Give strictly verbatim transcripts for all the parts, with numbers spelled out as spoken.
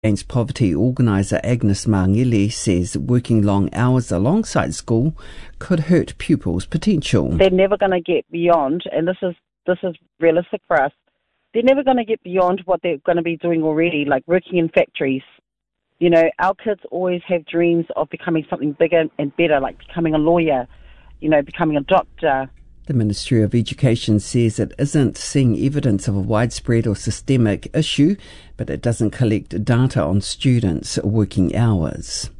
Against Poverty organiser Agnes Mangili says working long hours alongside school could hurt pupils' potential. They're never going to get beyond, and this is this is realistic for us, they're never going to get beyond what they're going to be doing already, like working in factories. You know, our kids always have dreams of becoming something bigger and better, like becoming a lawyer, you know, becoming a doctor. The Ministry of Education says it isn't seeing evidence of a widespread or systemic issue, but it doesn't collect data on students' working hours.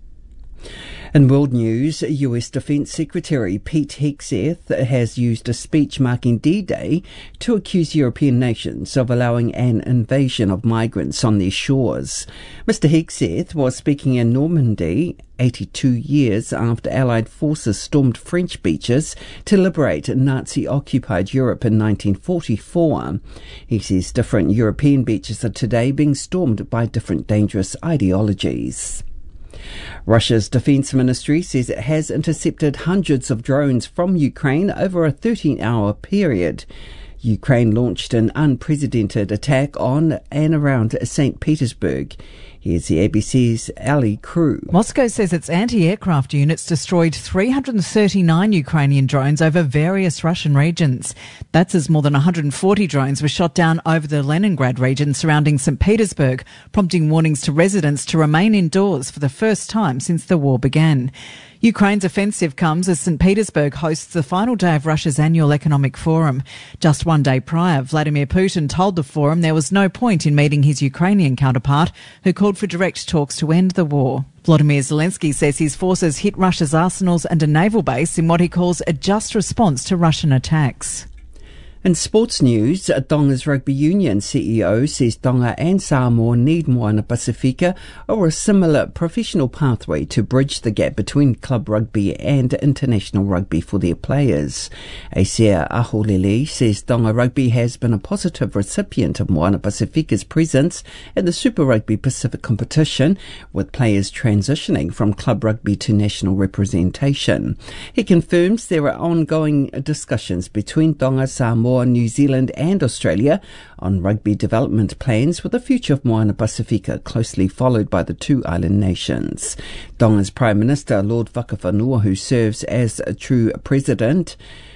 In world news, U S Defence Secretary Pete Hegseth has used a speech marking D-Day to accuse European nations of allowing an invasion of migrants on their shores. Mister Hegseth was speaking in Normandy eighty-two years after Allied forces stormed French beaches to liberate Nazi-occupied Europe in nineteen forty-four. He says different European beaches are today being stormed by different dangerous ideologies. Russia's defence ministry says it has intercepted hundreds of drones from Ukraine over a thirteen-hour period. Ukraine launched an unprecedented attack on and around Saint Petersburg. Here's the A B C's Ali Crew. Moscow says its anti-aircraft units destroyed three hundred thirty-nine Ukrainian drones over various Russian regions. That's as more than one hundred forty drones were shot down over the Leningrad region surrounding Saint Petersburg, prompting warnings to residents to remain indoors for the first time since the war began. Ukraine's offensive comes as Saint Petersburg hosts the final day of Russia's annual economic forum. Just one day prior, Vladimir Putin told the forum there was no point in meeting his Ukrainian counterpart, who called for direct talks to end the war. Volodymyr Zelensky says his forces hit Russia's arsenals and a naval base in what he calls a just response to Russian attacks. In sports news, Tonga's Rugby Union C E O says Tonga and Samoa need Moana Pasifika or a similar professional pathway to bridge the gap between club rugby and international rugby for their players. Asia Aholele says Tonga Rugby has been a positive recipient of Moana Pasifika's presence in the Super Rugby Pacific competition, with players transitioning from club rugby to national representation. He confirms there are ongoing discussions between Tonga, Samoa, New Zealand and Australia on rugby development plans, with the future of Moana Pasifika closely followed by the two island nations. Tonga's Prime Minister, Lord Whakawhanua, who serves as a true president,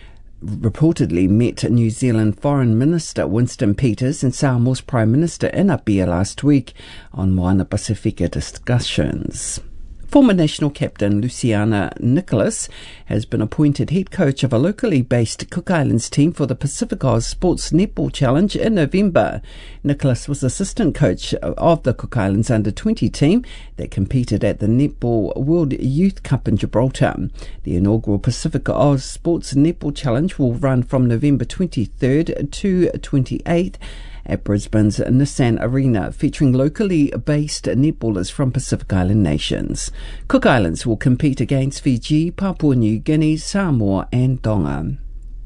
reportedly met New Zealand Foreign Minister Winston Peters and Samoa's Prime Minister in Apia last week on Moana Pasifika discussions. Former national captain Luciana Nicholas has been appointed head coach of a locally based Cook Islands team for the Pacific Oz Sports Netball Challenge in November. Nicholas was assistant coach of the Cook Islands under twenty team that competed at the Netball World Youth Cup in Gibraltar. The inaugural Pacific Oz Sports Netball Challenge will run from November twenty-third to twenty-eighth at Brisbane's Nissan Arena, featuring locally based netballers from Pacific Island nations. Cook Islands will compete against Fiji, Papua New Guinea, Samoa and Tonga.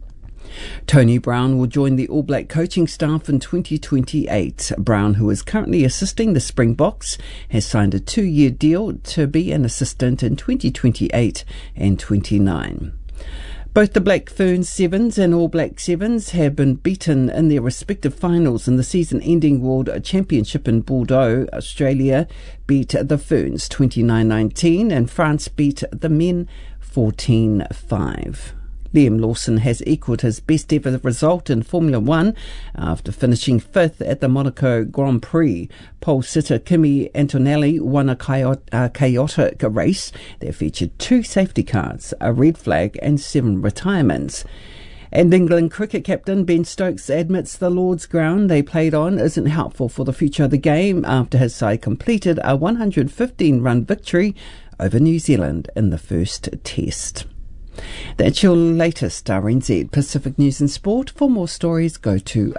Tony Brown will join the All Black coaching staff in twenty twenty-eight. Brown, who is currently assisting the Springboks, has signed a two-year deal to be an assistant in twenty twenty-eight and twenty-nine. Both the Black Ferns Sevens and All Black Sevens have been beaten in their respective finals in the season-ending World Championship in Bordeaux. Australia beat the Ferns twenty-nine nineteen and France beat the men fourteen five. Liam Lawson has equalled his best ever result in Formula One after finishing fifth at the Monaco Grand Prix. Pole sitter Kimi Antonelli won a chaotic race that featured two safety cars, a red flag and seven retirements. And England cricket captain Ben Stokes admits the Lord's ground they played on isn't helpful for the future of the game after his side completed a one hundred fifteen run victory over New Zealand in the first test. That's your latest R N Z Pacific News and Sport. For more stories, go to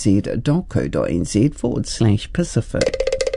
rnz.co.nz forward slash Pacific.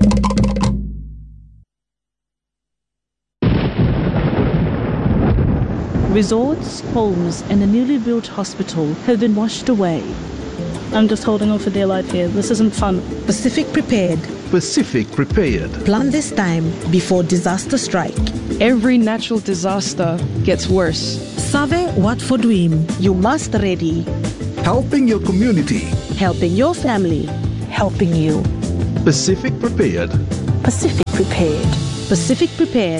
Resorts, homes and a newly built hospital have been washed away. I'm just holding on for dear life here. This isn't fun. Pacific Prepared. Pacific Prepared. Plan this time before disaster strike. Every natural disaster gets worse. Save what for dream. You must ready. Helping your community. Helping your family. Helping you. Pacific Prepared. Pacific Prepared. Pacific Prepared.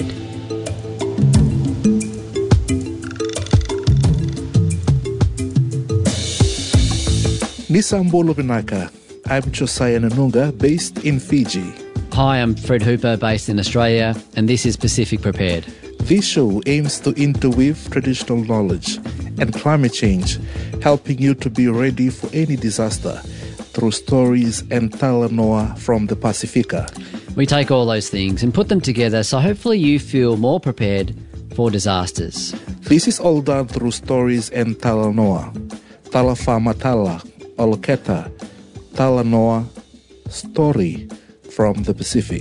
Nisambolo Binaka. I'm Josiah Nanunga, based in Fiji. Hi, I'm Fred Hooper, based in Australia, and this is Pacific Prepared. This show aims to interweave traditional knowledge and climate change, helping you to be ready for any disaster through stories and talanoa from the Pacifica. We take all those things and put them together so hopefully you feel more prepared for disasters. This is all done through stories and talanoa. Talafa Matala, Oloketa, Talanoa, story from the Pacific.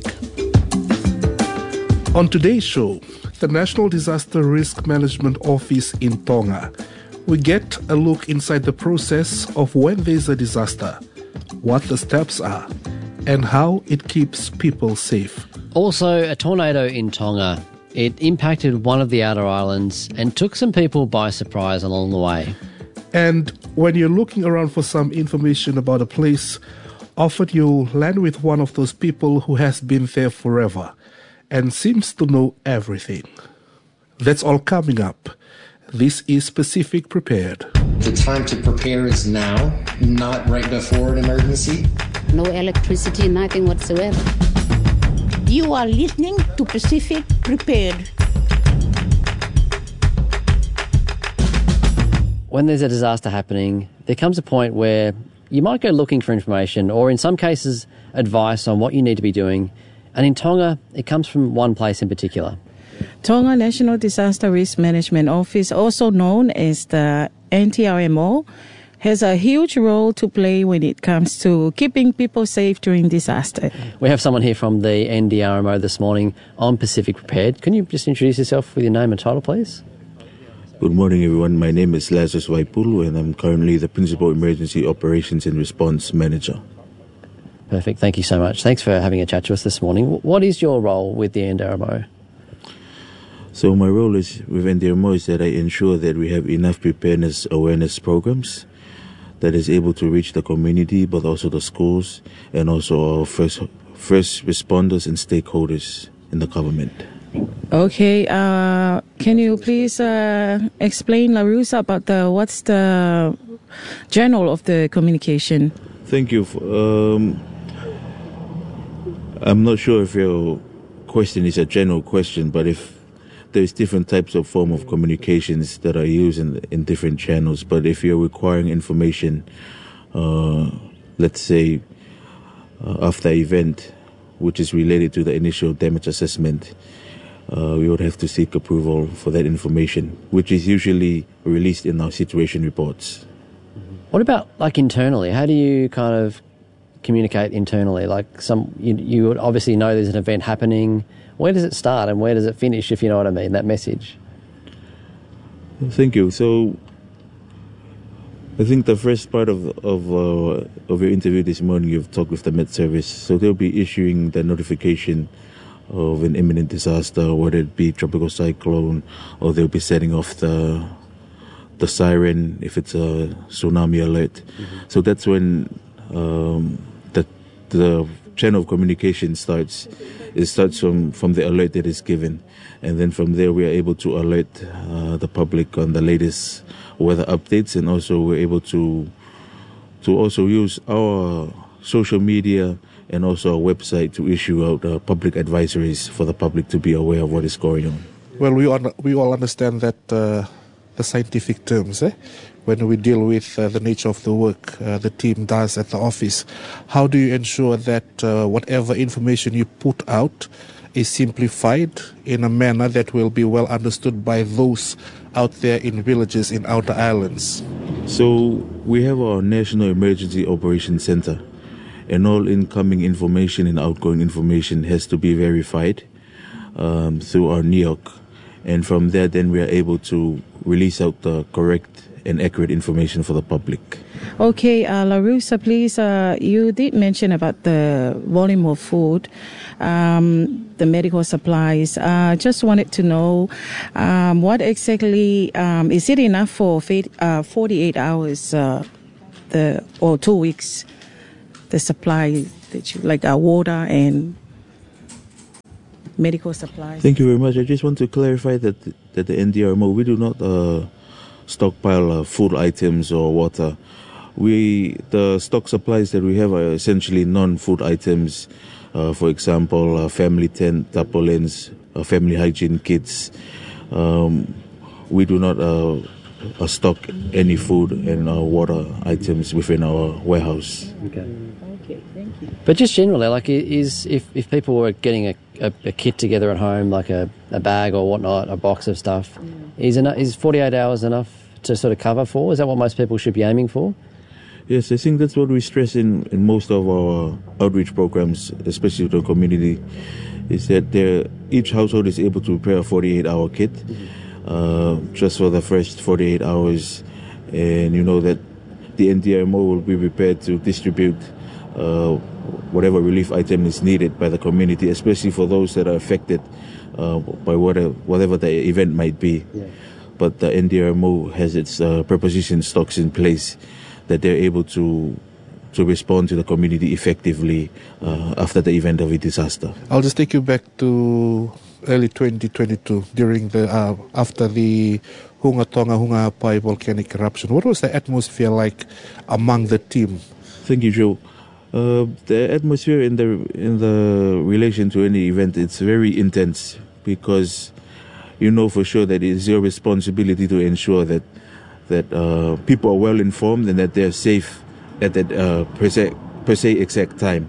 On today's show, the National Disaster Risk Management Office in Tonga, we get a look inside the process of when there's a disaster, what the steps are, and how it keeps people safe. Also, a tornado in Tonga. It impacted one of the outer islands and took some people by surprise along the way. And when you're looking around for some information about a place, often you'll land with one of those people who has been there forever and seems to know everything. That's all coming up. This is Pacific Prepared. The time to prepare is now, not right before an emergency. No electricity, nothing whatsoever. You are listening to Pacific Prepared. When there's a disaster happening, there comes a point where you might go looking for information or in some cases advice on what you need to be doing. And in Tonga, it comes from one place in particular. Tonga National Disaster Risk Management Office, also known as the N T R M O, has a huge role to play when it comes to keeping people safe during disaster. We have someone here from the N D R M O this morning on Pacific Prepared. Can you just introduce yourself with your name and title, please? Good morning, everyone. My name is Lazarus Waipulu, and I'm currently the Principal Emergency Operations and Response Manager. Perfect. Thank you so much. Thanks for having a chat to us this morning. What is your role with the N D R M O? So my role is with N D R M O is that I ensure that we have enough preparedness awareness programs that is able to reach the community, but also the schools and also our first first responders and stakeholders in the government. Okay, uh, can you please uh, explain, LaRusa, about the what's the journal of the communication? Thank you. For, um, I'm not sure if your question is a general question, but if there's different types of form of communications that are used in, in different channels. But if you're requiring information, uh, let's say uh, after event, which is related to the initial damage assessment, uh, we would have to seek approval for that information, which is usually released in our situation reports. What about like internally? How do you kind of communicate internally? Like some, you, you would obviously know there's an event happening. Where does it start and where does it finish, if you know what I mean, that message? Thank you. So I think the first part of of, uh, of your interview this morning, you've talked with the Met Service. So they'll be issuing the notification of an imminent disaster, whether it be tropical cyclone, or they'll be setting off the the siren if it's a tsunami alert. Mm-hmm. So that's when um, the the channel of communication starts. It starts from, from the alert that is given, and then from there we are able to alert uh, the public on the latest weather updates, and also we're able to to also use our social media and also our website to issue out uh, public advisories for the public to be aware of what is going on. Well, we all, we all understand that uh, the scientific terms, eh? when we deal with uh, the nature of the work uh, the team does at the office. How do you ensure that uh, whatever information you put out is simplified in a manner that will be well understood by those out there in villages in outer islands? So we have our National Emergency Operations Center, and all incoming information and outgoing information has to be verified um, through our N E O C. And from there, then we are able to release out the correct and accurate information for the public. Okay, uh, LaRusa, please, uh, you did mention about the volume of food, um, the medical supplies. I uh, just wanted to know um, what exactly, um, is it enough for uh, forty-eight hours uh, the or two weeks, the supply, that you, like uh, water and medical supplies. Thank you very much. I just want to clarify that that the N D R M O, we do not uh, stockpile uh, food items or water. We the stock supplies that we have are essentially non-food items. Uh, for example, uh, family tent, tarpaulins, uh, family hygiene kits. Um, we do not uh, uh, stock any food and uh, water items within our warehouse. Okay. Okay, thank you. But just generally, like, is if, if people were getting a, a, a kit together at home, like a, a bag or whatnot, a box of stuff, mm. is enough, is forty-eight hours enough to sort of cover for? Is that what most people should be aiming for? Yes, I think that's what we stress in, in most of our outreach programs, especially to the community, is that each household is able to prepare a forty-eight hour kit mm-hmm. uh, just for the first forty-eight hours. And you know that the N D R M O will be prepared to distribute uh, whatever relief item is needed by the community, especially for those that are affected uh, by whatever, whatever the event might be. Yeah. But the N D R M O has its uh, preposition stocks in place that they're able to to respond to the community effectively uh, after the event of a disaster. I'll just take you back to early twenty twenty-two during the uh, after the Hunga Tonga Hunga Hapai volcanic eruption. What was the atmosphere like among the team? Thank you, Joe. Uh, the atmosphere in the in the relation to any event, it's very intense because you know for sure that it's your responsibility to ensure that that uh, people are well informed and that they're safe at that uh, per, se, per se exact time.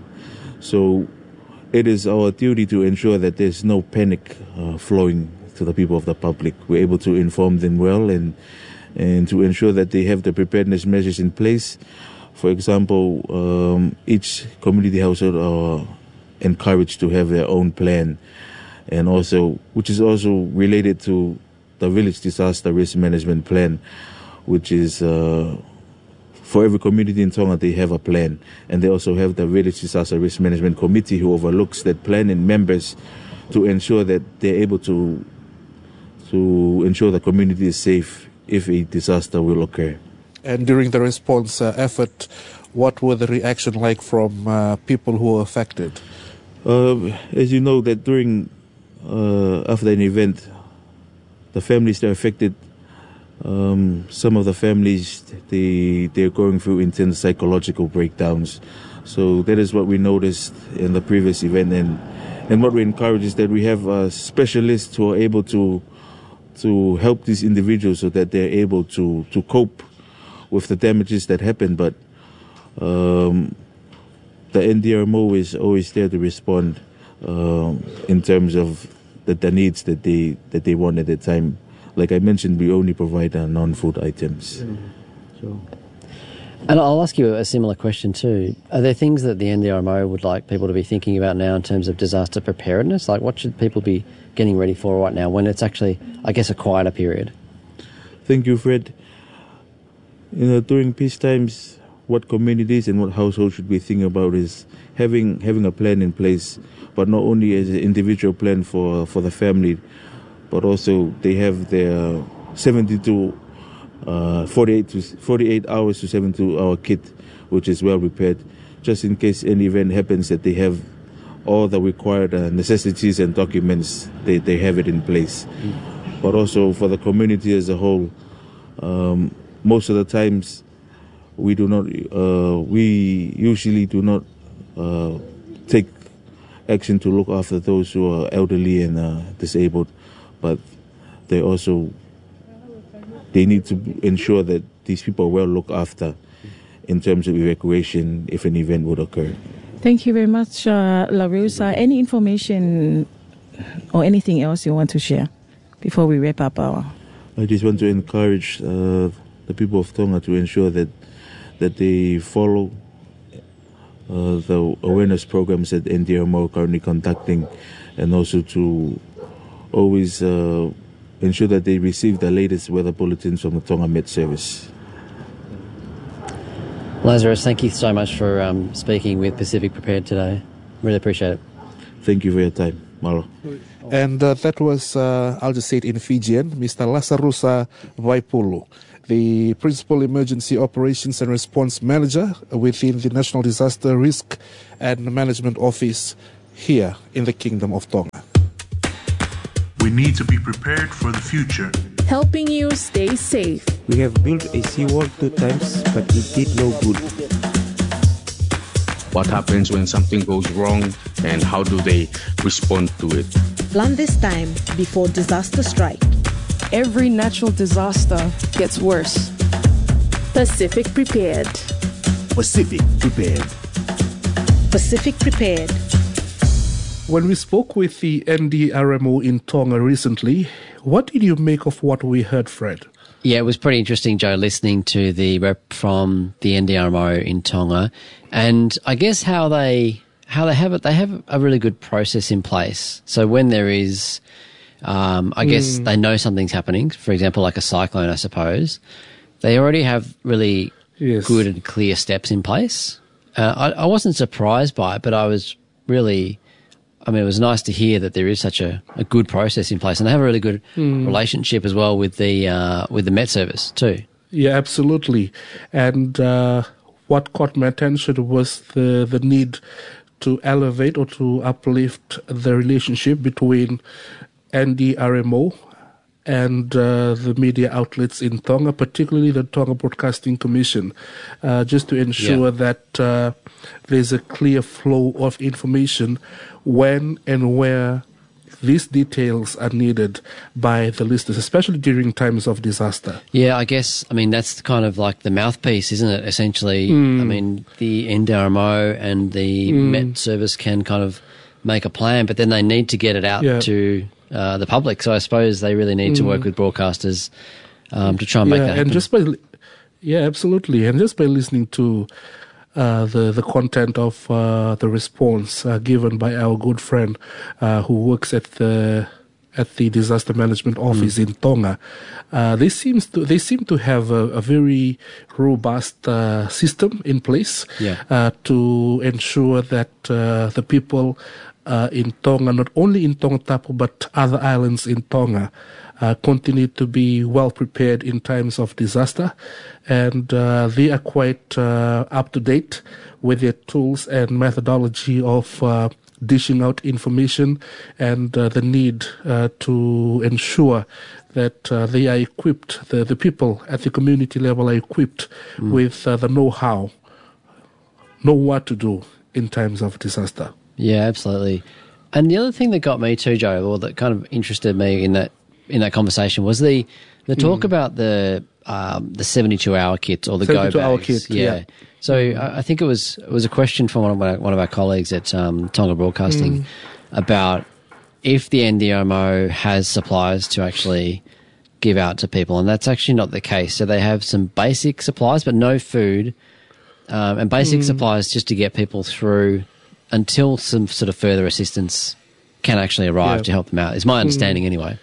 So it is our duty to ensure that there's no panic uh, flowing to the people of the public. We're able to inform them well and and to ensure that they have the preparedness measures in place. For example, um, each community household are encouraged to have their own plan, and also, which is also related to the village disaster risk management plan, which is uh, for every community in Tonga, they have a plan. And they also have the Village Disaster Risk Management Committee who overlooks that plan and members to ensure that they're able to to ensure the community is safe if a disaster will occur. And during the response uh, effort, what were the reaction like from uh, people who were affected? Uh, as you know, that during, uh, after an event, the families that are affected, Um, some of the families, they, they're going through intense psychological breakdowns. So that is what we noticed in the previous event. And, and what we encourage is that we have uh, specialists who are able to to help these individuals so that they're able to, to cope with the damages that happen. But um, the N D R M O is always there to respond um, in terms of the, the needs that they that they want at the time. Like I mentioned, we only provide uh, non-food items. Mm, sure. And I'll ask you a similar question too. Are there things that the N D R M O would like people to be thinking about now in terms of disaster preparedness? Like what should people be getting ready for right now when it's actually, I guess, a quieter period? Thank you, Fred. You know, during peace times, what communities and what households should be thinking about is having having a plan in place, but not only as an individual plan for, for the family, but also they have their seventy-two, uh, forty-eight to forty-eight hours to seventy-two hour kit, which is well prepared, just in case any event happens that they have all the required uh, necessities and documents. They they have it in place. Mm. But also for the community as a whole, um, most of the times we do not, uh, we usually do not uh, take action to look after those who are elderly and uh, disabled. But they also, they need to ensure that these people are well looked after in terms of evacuation if an event would occur. Thank you very much, uh, Larusa. Any information or anything else you want to share before we wrap up our... I just want to encourage uh, the people of Tonga to ensure that that they follow uh, the awareness programs that N D R M O are currently conducting, and also to always uh, ensure that they receive the latest weather bulletins from the Tonga Met Service. Lazarus, thank you so much for um, speaking with Pacific Prepared today. Really appreciate it. Thank you for your time. Malo. And uh, that was, uh, I'll just say it in Fijian, Mister Lasarusa Vaipulu, the Principal Emergency Operations and Response Manager within the National Disaster Risk and Management Office here in the Kingdom of Tonga. We need to be prepared for the future. Helping you stay safe. We have built a seawall two times, but it did no good. What happens when something goes wrong and how do they respond to it? Plan this time before disaster strike. Every natural disaster gets worse. Pacific Prepared. Pacific Prepared. Pacific Prepared. When we spoke with the N D R M O in Tonga recently, what did you make of what we heard, Fred? Yeah, it was pretty interesting, Joe, listening to the rep from the N D R M O in Tonga, and I guess how they how they have it. They have a really good process in place. So when there is, um, I mm. guess they know something's happening. For example, like a cyclone, I suppose. They already have really yes. good and clear steps in place. Uh, I, I wasn't surprised by it, but I was really. I mean, it was nice to hear that there is such a, a good process in place, and they have a really good mm. relationship as well with the uh, with the Met Service too. Yeah, absolutely. And uh, what caught my attention was the the need to elevate or to uplift the relationship between N D R M O and uh, the media outlets in Tonga, particularly the Tonga Broadcasting Commission, uh, just to ensure yeah. that uh, there's a clear flow of information when and where these details are needed by the listeners, especially during times of disaster. Yeah, I guess, I mean, that's kind of like the mouthpiece, isn't it, essentially? Mm. I mean, the N D R M O and the mm. Met Service can kind of make a plan, but then they need to get it out yeah. to uh, the public. So I suppose they really need mm. to work with broadcasters um, to try and yeah, make that happen. And just by, yeah, absolutely. And just by listening to Uh, the the content of uh, the response uh, given by our good friend uh, who works at the at the disaster management office mm. in Tonga, uh, they seems to they seem to have a, a very robust uh, system in place yeah. uh, to ensure that uh, the people uh, in Tonga, not only in Tongatapu but other islands in Tonga, Uh, continue to be well prepared in times of disaster, and uh, they are quite uh, up to date with their tools and methodology of uh, dishing out information, and uh, the need uh, to ensure that uh, they are equipped, the, the people at the community level are equipped mm. with uh, the know-how, know what to do in times of disaster. Yeah, absolutely. And the other thing that got me too, Joe, or that kind of interested me in that in that conversation was the the talk mm. about the um, the seventy-two hour kit or the go bags. Kit, yeah. yeah. So mm. I, I think it was it was a question from one of my, one of our colleagues at um, Tonga Broadcasting mm. about if the N D R M O has supplies to actually give out to people, and that's actually not the case. So they have some basic supplies, but no food, um, and basic mm. supplies just to get people through until some sort of further assistance can actually arrive yeah. to help them out. Is my understanding mm. anyway.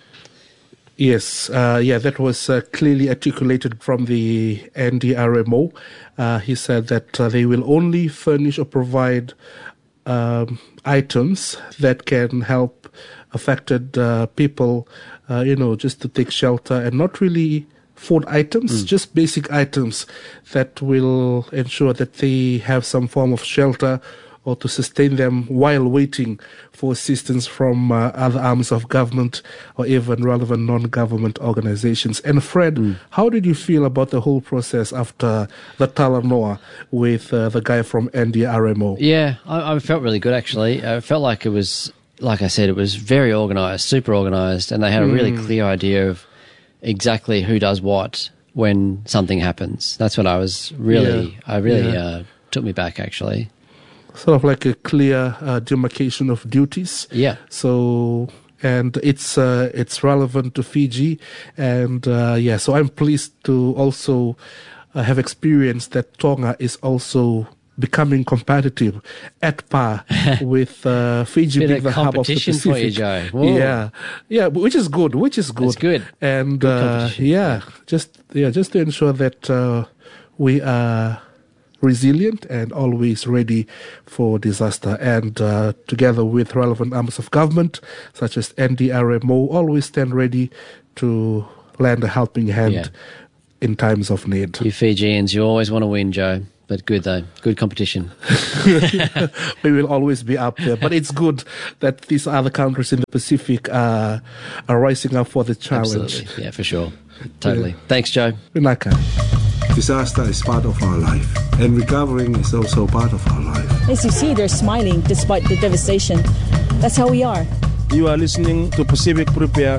Yes, uh, yeah, that was uh, clearly articulated from the N D R M O. Uh, he said that uh, they will only furnish or provide um, items that can help affected uh, people, uh, you know, just to take shelter, and not really food items, mm. just basic items that will ensure that they have some form of shelter or to sustain them while waiting for assistance from uh, other arms of government or even relevant non-government organizations. And Fred, mm. how did you feel about the whole process after the Talanoa with uh, the guy from N D R M O? Yeah, I, I felt really good actually. I felt like it was, like I said, it was very organised, super organised, and they had a really mm. clear idea of exactly who does what when something happens. That's what I was really, yeah. I really yeah. uh, took me back actually. Sort of like a clear uh, demarcation of duties. Yeah. So, and it's uh, it's relevant to Fiji, and uh, yeah. So I'm pleased to also uh, have experienced that Tonga is also becoming competitive at par with uh, Fiji being the hub of the Pacific. For you, Joe. Yeah, yeah, which is good. Which is good. That's good. And good uh, yeah, just yeah, just to ensure that uh, we are resilient and always ready for disaster, and uh, together with relevant arms of government such as N D R M O, always stand ready to lend a helping hand yeah. in times of need. You Fijians, you always want to win, Joe. But good, though. Good competition. We will always be up there. But it's good that these other countries in the Pacific are, are rising up for the challenge. Absolutely. Yeah, for sure. Totally. Yeah. Thanks, Joe. Vinaka. Disaster is part of our life, and recovering is also part of our life. As you see, they're smiling despite the devastation. That's how we are. You are listening to Pacific Prepare.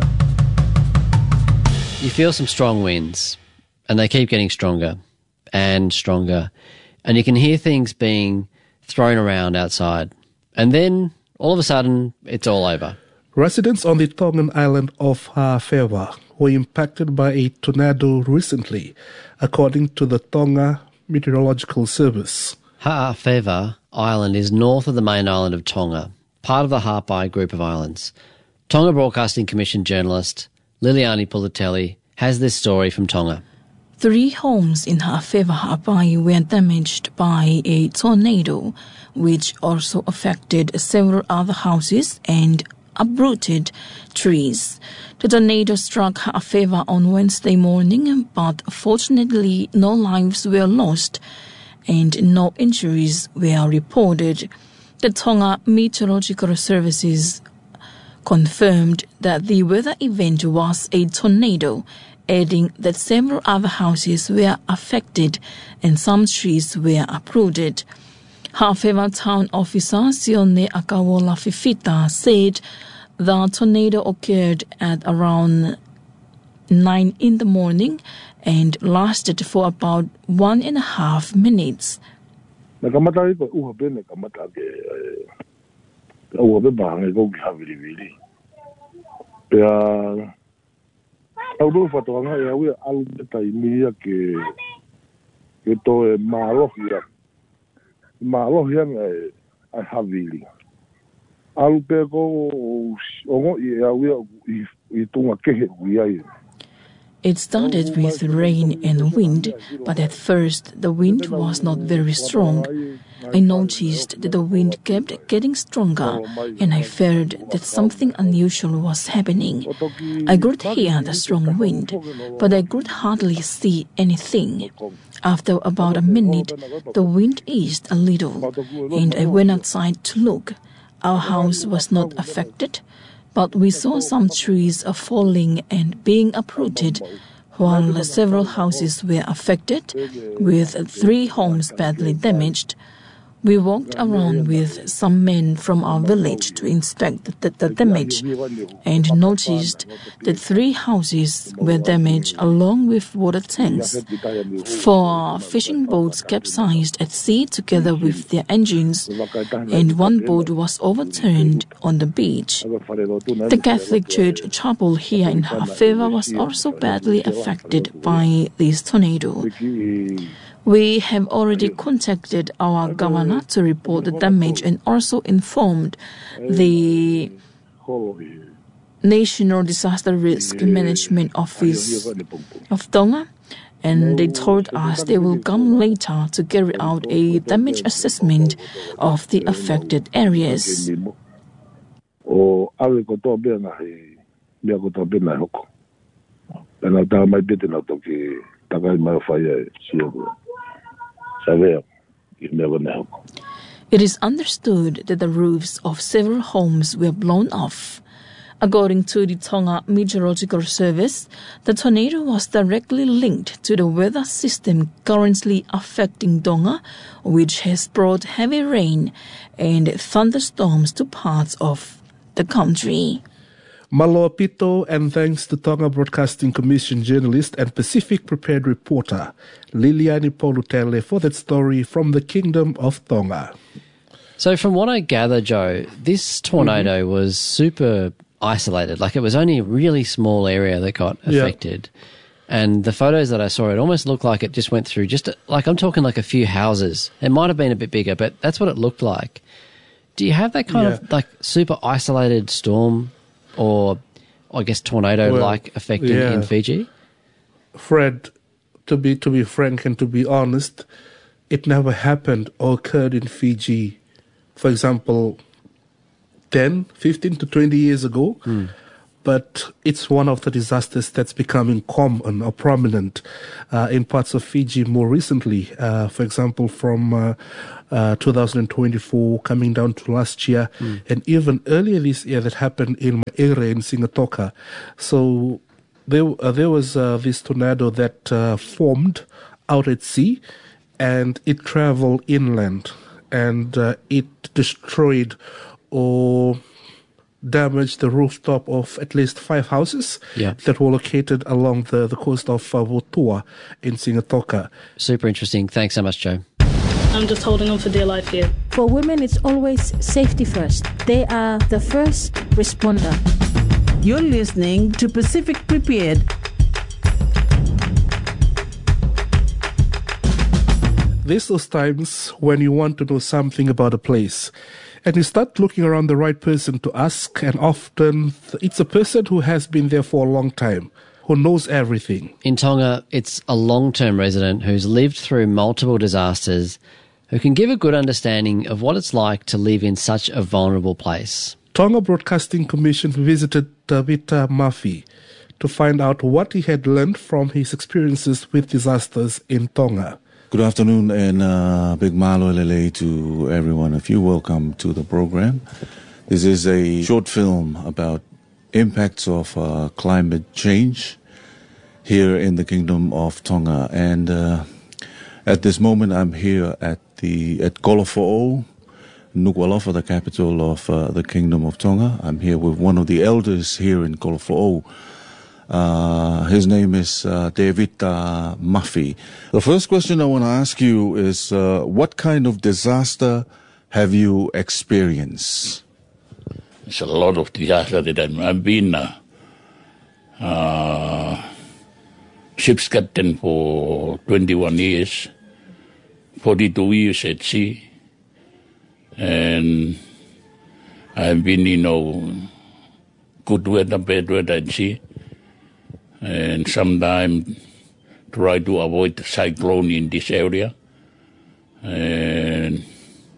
You feel some strong winds, and they keep getting stronger and stronger, and you can hear things being thrown around outside. And then, all of a sudden, it's all over. Residents on the Tongan island of Ha'awhera were impacted by a tornado recently, according to the Tonga Meteorological Service. Ha'awhera Island is north of the main island of Tonga, part of the Ha'apai group of islands. Tonga Broadcasting Commission journalist Liliani Pulitelli has this story from Tonga. Three homes in Ha'awhera Ha'apai were damaged by a tornado, which also affected several other houses and uprooted trees. The tornado struck Ha'awhera on Wednesday morning, but fortunately no lives were lost and no injuries were reported. The Tonga Meteorological Services confirmed that the weather event was a tornado, adding that several other houses were affected and some trees were uprooted. Ha'awhera town officer Sione Akawola Fifita said the tornado occurred at around nine in the morning and lasted for about one and a half minutes. Although for Tonga, we are all the time que que to malo here, malo here I have really. I'll be go ongo ya we we Tonga ke we are. It started with rain and wind, but at first the wind was not very strong. I noticed that the wind kept getting stronger, and I felt that something unusual was happening. I could hear the strong wind, but I could hardly see anything. After about a minute, the wind eased a little, and I went outside to look. Our house was not affected, but we saw some trees falling and being uprooted, while several houses were affected, with three homes badly damaged. We walked around with some men from our village to inspect the, the damage and noticed that three houses were damaged along with water tanks. Four fishing boats capsized at sea together with their engines, and one boat was overturned on the beach. The Catholic Church chapel here in Ha'awhera was also badly affected by this tornado. We have already contacted our governor to report the damage and also informed the National Disaster Risk Management Office of Tonga, and they told us they will come later to carry out a damage assessment of the affected areas. It is understood that the roofs of several homes were blown off. According to the Tonga Meteorological Service, the tornado was directly linked to the weather system currently affecting Tonga, which has brought heavy rain and thunderstorms to parts of the country. Maloa pito, and thanks to Tonga Broadcasting Commission journalist and Pacific Prepared reporter Liliani Pulitelli for that story from the Kingdom of Tonga. So from what I gather, Joe, this tornado mm-hmm. was super isolated. Like it was only a really small area that got affected. Yeah. And the photos that I saw, it almost looked like it just went through just, a, like I'm talking like a few houses. It might have been a bit bigger, but that's what it looked like. Do you have that kind yeah. of like super isolated storm or I guess tornado-like well, effect in, yeah. in Fiji? Fred, to be to be frank and to be honest, it never happened or occurred in Fiji. For example, ten, fifteen to twenty years ago. Mm. but it's one of the disasters that's becoming common or prominent uh, in parts of Fiji more recently. Uh, for example, from uh, uh, two thousand twenty-four coming down to last year, mm. and even earlier this year that happened in my area in Singatoka. So there, uh, there was uh, this tornado that uh, formed out at sea, and it traveled inland, and uh, it destroyed or damaged the rooftop of at least five houses yeah. that were located along the, the coast of uh, Wotua in Singatoka. Super interesting. Thanks so much, Joe. I'm just holding on for dear life here. For women, it's always safety first. They are the first responder. You're listening to Pacific Prepared. There's those times when you want to know something about a place, and you start looking around the right person to ask, and often it's a person who has been there for a long time, who knows everything. In Tonga, it's a long-term resident who's lived through multiple disasters, who can give a good understanding of what it's like to live in such a vulnerable place. Tonga Broadcasting Commission visited Tavita Mafi to find out what he had learned from his experiences with disasters in Tonga. Good afternoon and uh, big malo lele to everyone of you. Welcome to the program. This is a short film about impacts of uh, climate change here in the Kingdom of Tonga. And uh, at this moment, I'm here at the at Kolofo'o, Nuku'alofa, the capital of uh, the Kingdom of Tonga. I'm here with one of the elders here in Kolofo'o. Uh, his name is uh, Tevita Mafi. The first question I want to ask you is, uh, what kind of disaster have you experienced? It's a lot of disaster that I've been uh, uh, ship's captain for twenty-one years, forty-two years at sea, and I've been, you know, good weather, bad weather at sea. And sometimes try to avoid the cyclone in this area. And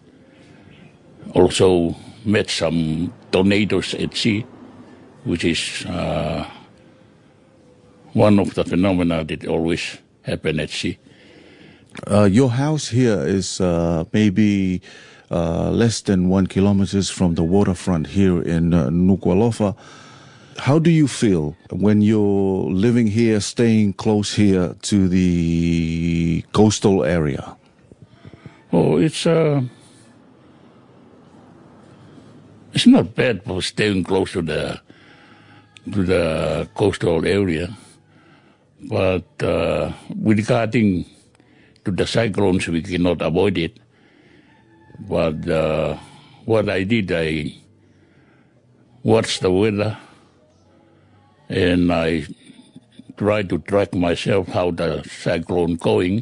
also met some tornadoes at sea, which is uh, one of the phenomena that always happen at sea. Uh, your house here is uh, maybe uh, less than one kilometers from the waterfront here in uh, Nuku'alofa. How do you feel when you're living here, staying close here to the coastal area? Oh, it's uh, it's not bad for staying close to the to the coastal area, but uh, regarding to the cyclones, we cannot avoid it. But uh, what I did, I watched the weather. And I try to track myself how the cyclone going,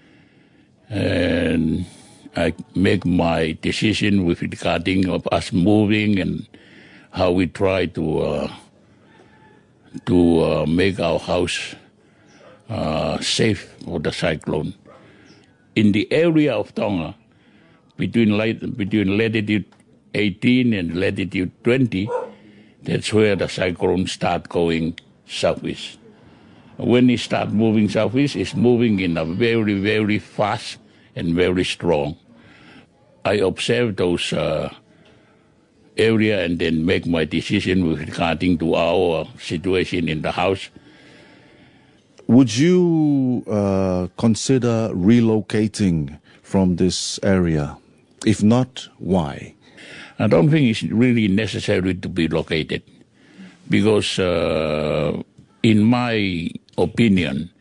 and I make my decision with regarding of us moving and how we try to uh, to uh, make our house uh, safe for the cyclone. In the area of Tonga, between between latitude eighteen and latitude twenty. That's where the cyclone start going southeast. When it start moving southeast, it's moving in a very, very fast and very strong. I observe those uh, area and then make my decision with regarding to our situation in the house. Would you uh, consider relocating from this area? If not, why? I don't think it's really necessary to be located because, uh, in my opinion,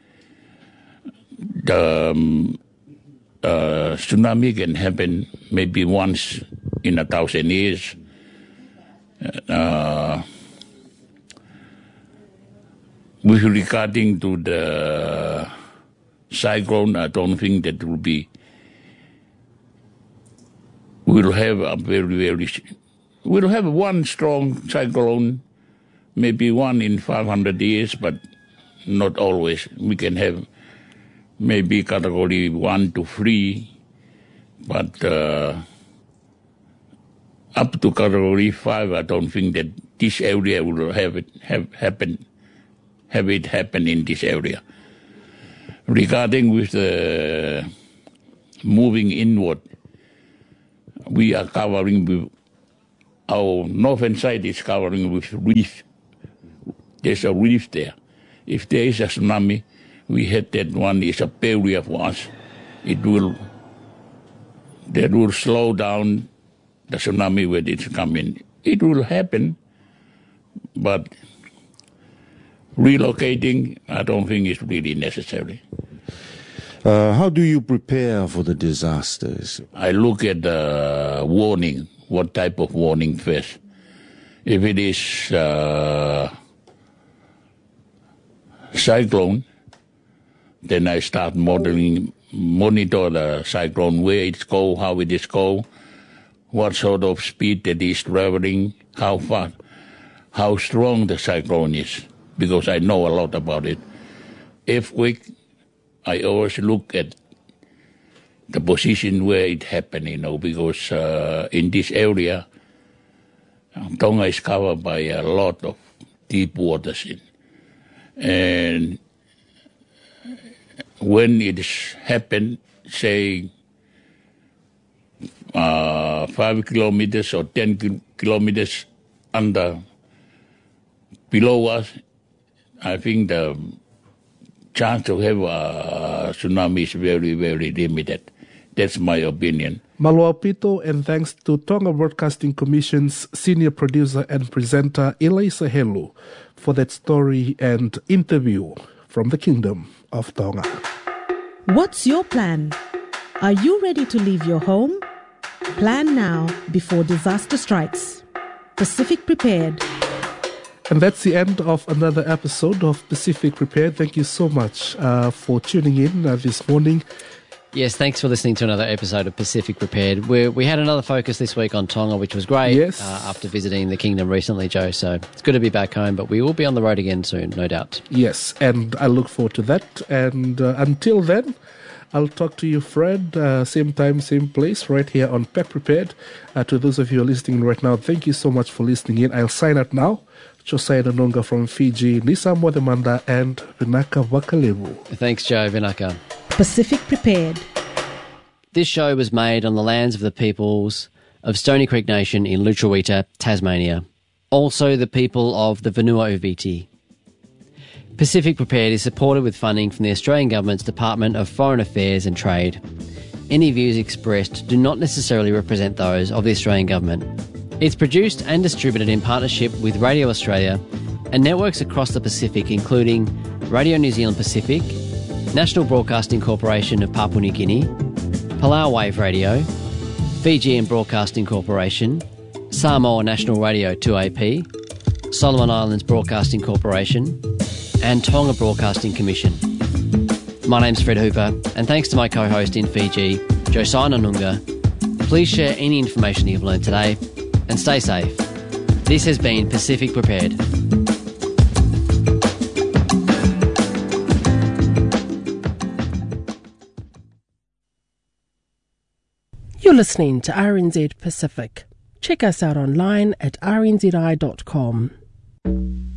the um, uh, tsunami can happen maybe once in a thousand years. Uh, with regarding to the cyclone, I don't think that will be. We'll have a very, very, we'll have one strong cyclone, maybe one in five hundred years, but not always. We can have maybe category one to three, but uh, up to category five, I don't think that this area will have it have happen, have it happen in this area. Regarding with the moving inward, we are covering with our northern side is covering with reef. There's a reef there. If there is a tsunami, we had that one is a barrier for us. It will that will slow down the tsunami when it's coming. It will happen, but relocating, I don't think is really necessary. Uh, how do you prepare for the disasters? I look at the warning, what type of warning first. If it is uh, cyclone, then I start modeling, monitor the cyclone, where it's go, how it is go, what sort of speed it is traveling, how fast, how strong the cyclone is, because I know a lot about it. Earthquake, I always look at the position where it happened, you know, because uh, in this area, Tonga is covered by a lot of deep waters. In. And when it happened, say, uh, five kilometers or ten ki- kilometers under, below us, I think the chance to have a tsunami is very, very limited. That's my opinion. Maloa Pito, and thanks to Tonga Broadcasting Commission's senior producer and presenter Elisa Helu for that story and interview from the Kingdom of Tonga. What's your plan? Are you ready to leave your home? Plan now before disaster strikes. Pacific Prepared. And that's the end of another episode of Pacific Prepared. Thank you so much uh, for tuning in uh, this morning. Yes, thanks for listening to another episode of Pacific Prepared. We we had another focus this week on Tonga, which was great. Yes. Uh, after visiting the Kingdom recently, Joe. So it's good to be back home, but we will be on the road again soon, no doubt. Yes, and I look forward to that. And uh, until then, I'll talk to you, Fred, uh, same time, same place, right here on Pac Prepared. Uh, to those of you who are listening right now, thank you so much for listening in. I'll sign out now. Josiah Nonga from Fiji, Nisa Mwademanda, and Vinaka Vakalevu. Thanks, Joe. Vinaka. Pacific Prepared. This show was made on the lands of the peoples of Stony Creek Nation in Lutruwita, Tasmania. Also the people of the Vanua Uviti. Pacific Prepared is supported with funding from the Australian Government's Department of Foreign Affairs and Trade. Any views expressed do not necessarily represent those of the Australian Government. It's produced and distributed in partnership with Radio Australia and networks across the Pacific, including Radio New Zealand Pacific, National Broadcasting Corporation of Papua New Guinea, Palau Wave Radio, Fijian Broadcasting Corporation, Samoa National Radio two A P, Solomon Islands Broadcasting Corporation, and Tonga Broadcasting Commission. My name's Fred Hooper, and thanks to my co-host in Fiji, Josiah Nonga. Please share any information you've learned today, and stay safe. This has been Pacific Prepared. You're listening to R N Z Pacific. Check us out online at r n z i dot com.